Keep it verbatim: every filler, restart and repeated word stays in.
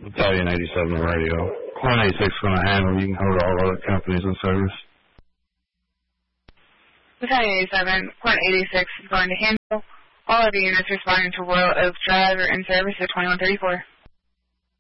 Battalion eighty-seven radio. One eighty-six is going to handle. You can hold all other companies in service. Battalion eighty-seven, Point eighty-six is going to handle. All other units responding to Royal Oak Drive are in service at twenty-one thirty-four.